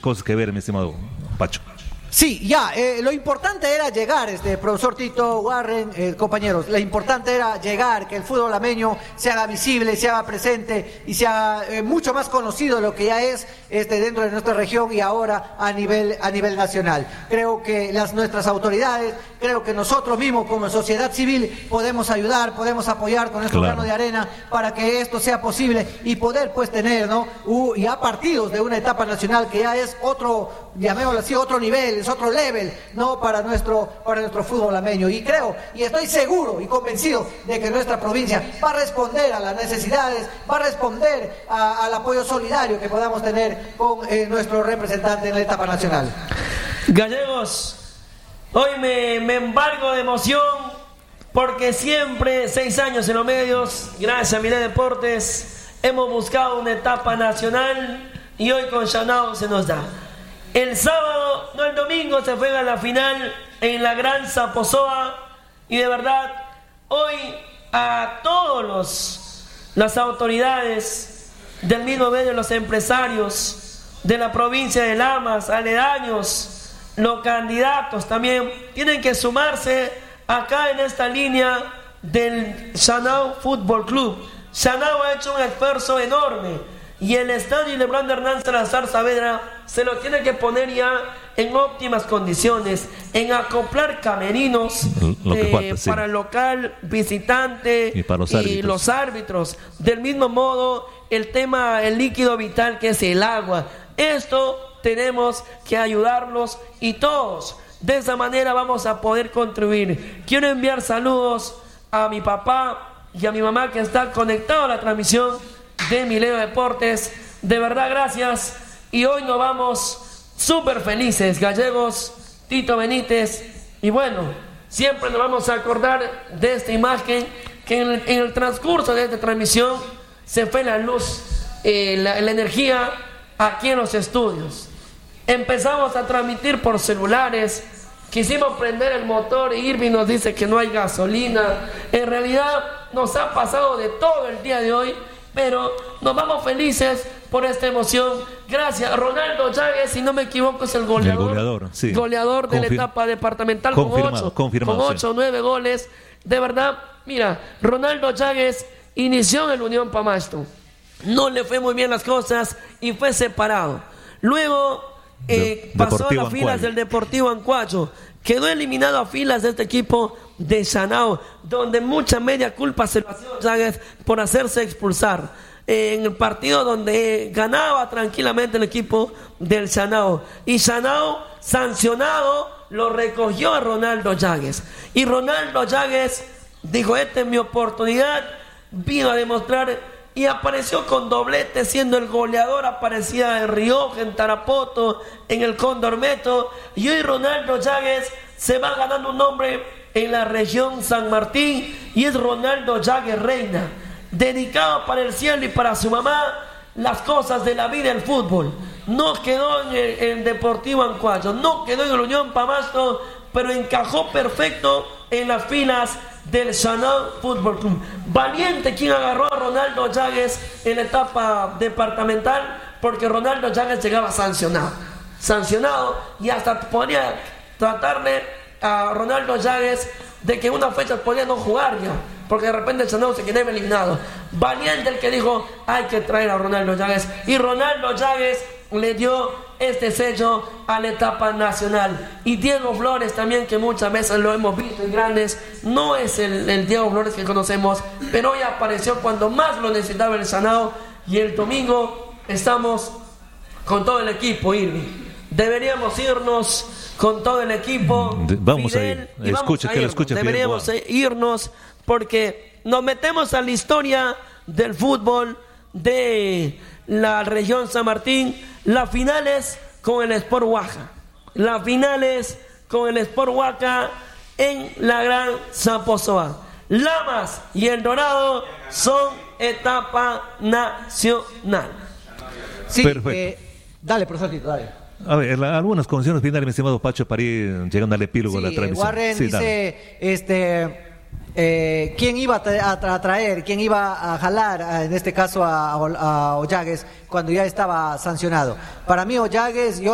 cosas que ver, mi estimado Pacho. Sí, ya, lo importante era llegar, profesor Tito, Warren, compañeros, lo importante era llegar, que el fútbol lameño se haga visible, se haga presente y se haga mucho más conocido de lo que ya es dentro de nuestra región y ahora a nivel nacional. Creo que nuestras autoridades, creo que nosotros mismos como sociedad civil podemos ayudar, podemos apoyar con nuestro grano de arena para que esto sea posible y poder pues tener, ¿no? Ya partidos de una etapa nacional que ya es otro, llamémoslo así, otro nivel, es otro level, ¿no? Para nuestro fútbol lameño. Y creo, y estoy seguro y convencido de que nuestra provincia va a responder a las necesidades, va a responder al apoyo solidario que podamos tener con nuestro representante en la etapa nacional. Gallegos, hoy me embargo de emoción porque siempre, 6 años en los medios, gracias a Milet Deportes, hemos buscado una etapa nacional y hoy con Chanao se nos da. El sábado, no el domingo, se juega la final en la Gran Zaposoa y de verdad, hoy a todos las autoridades del mismo medio, los empresarios de la provincia de Lamas, aledaños, los candidatos también, tienen que sumarse acá en esta línea del Chanao Fútbol Club. Chanao ha hecho un esfuerzo enorme. Y el estadio Lebrón de Hernán Salazar Saavedra se lo tiene que poner ya en óptimas condiciones, en acoplar camerinos para el local, visitante y para los árbitros. Del mismo modo, el líquido vital que es el agua. Esto tenemos que ayudarlos y todos. De esa manera vamos a poder contribuir. Quiero enviar saludos a mi papá y a mi mamá que están conectados a la transmisión de Milet Deportes. De verdad, gracias. Y hoy nos vamos súper felices, Gallegos, Tito Benítez. Y bueno, siempre nos vamos a acordar de esta imagen que en el transcurso de esta transmisión se fue la luz, la energía aquí en los estudios. Empezamos a transmitir por celulares. Quisimos prender el motor y Irving nos dice que no hay gasolina. En realidad nos ha pasado de todo el día de hoy, pero nos vamos felices por esta emoción. Gracias. Ronaldo Llagues, si no me equivoco, es el goleador, sí. Goleador de la etapa departamental con 8 o 9 goles. De verdad, mira, Ronaldo Llagues inició en el Unión Pamasto. No le fue muy bien las cosas y fue separado. Luego pasó a las filas del Deportivo Ancuacho. Quedó eliminado a filas de este equipo de Chanao, donde mucha media culpa se lo hacía Llagues por hacerse expulsar en el partido donde ganaba tranquilamente el equipo del Chanao. Y Chanao, sancionado, lo recogió a Ronaldo Llagues. Y Ronaldo Llagues dijo: esta es mi oportunidad, vino a demostrar. Y apareció con doblete, siendo el goleador. Aparecía en Rioja, en Tarapoto, en el Cóndor Meto. Y hoy Ronaldo Llagues se va ganando un nombre en la región San Martín. Y es Ronaldo Llagues Reina, dedicado para el cielo y para su mamá las cosas de la vida del fútbol. No quedó en el Deportivo Ancuacho, no quedó en el Unión Pamasto, pero encajó perfecto en las filas del Chanao Fútbol Club. Valiente quien agarró a Ronaldo Llagues en la etapa departamental, porque Ronaldo Llagues llegaba sancionado y hasta podría tratarle a Ronaldo Llagues de que una fecha podía no jugar ya, porque de repente el Chanao se quedaba eliminado. Valiente el que dijo: hay que traer a Ronaldo Llagues, y Ronaldo Llagues le dio este sello a la etapa nacional. Y Diego Flores también, que muchas veces lo hemos visto en grandes, no es el Diego Flores que conocemos, pero hoy apareció cuando más lo necesitaba el Chanao. Y el domingo estamos con todo el equipo, Irving. Deberíamos irnos con todo el equipo. Vamos Fidel, a ir. Escucha, que lo escuche. Deberíamos irnos porque nos metemos a la historia del fútbol de la región San Martín. Las finales con el Sport Huaca. Las finales con el Sport Huaca en la Gran Zaposoa. Lamas y El Dorado son etapa nacional. Sí, dale, profesor Tito, dale. A ver, algunas condiciones finales, mi estimado Pacho, para ir llegando al epílogo de la transmisión. Warren dice, quién iba a traer, quién iba a jalar, en este caso a Llagues, cuando ya estaba sancionado. Para mí Llagues, yo